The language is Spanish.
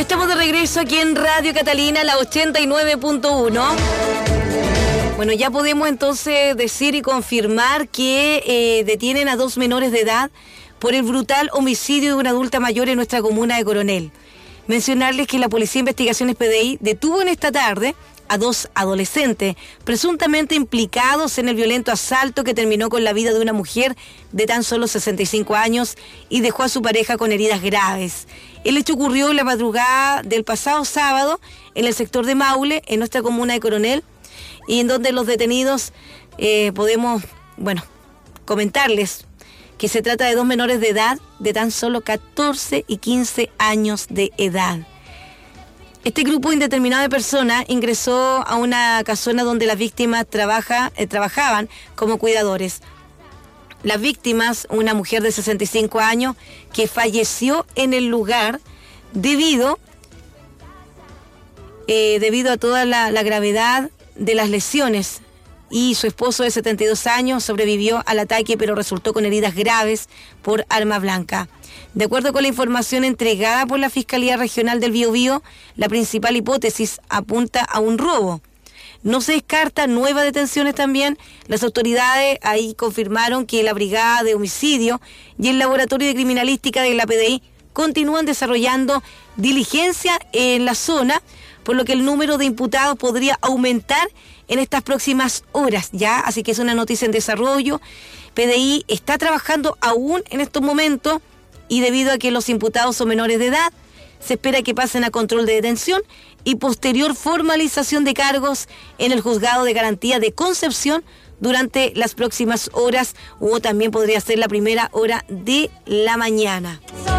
Estamos de regreso aquí en Radio Catalina, la 89.1. Bueno, ya podemos entonces decir y confirmar que detienen a 2 menores de edad por el brutal homicidio de una adulta mayor en nuestra comuna de Coronel. Mencionarles que la Policía de Investigaciones PDI detuvo en esta tarde a 2 adolescentes presuntamente implicados en el violento asalto que terminó con la vida de una mujer de tan solo 65 años y dejó a su pareja con heridas graves. El hecho ocurrió en la madrugada del pasado sábado en el sector de Maule, en nuestra comuna de Coronel, y en donde los detenidos podemos, comentarles que se trata de 2 menores de edad de tan solo 14 y 15 años de edad. Este grupo indeterminado de personas ingresó a una casona donde las víctimas trabajaban como cuidadores. Las víctimas, una mujer de 65 años que falleció en el lugar debido a toda la gravedad de las lesiones, y su esposo de 72 años sobrevivió al ataque pero resultó con heridas graves por arma blanca. De acuerdo con la información entregada por la Fiscalía Regional del Biobío, la principal hipótesis apunta a un robo. No se descarta nuevas detenciones también. Las autoridades ahí confirmaron que la Brigada de Homicidio y el Laboratorio de Criminalística de la PDI continúan desarrollando diligencia en la zona, por lo que el número de imputados podría aumentar en estas próximas horas, ¿ya? Así que es una noticia en desarrollo. PDI está trabajando aún en estos momentos y debido a que los imputados son menores de edad, se espera que pasen a control de detención y posterior formalización de cargos en el Juzgado de Garantía de Concepción durante las próximas horas, o también podría ser la primera hora de la mañana.